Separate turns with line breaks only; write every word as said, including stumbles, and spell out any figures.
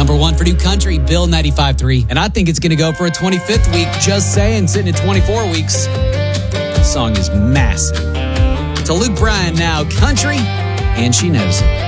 Number one for new country, Bill ninety-five point three. And I think it's going to go for a twenty-fifth week. Just saying, sitting at twenty-four weeks. The song is massive. To Luke Bryan now, Country, and She Knows It.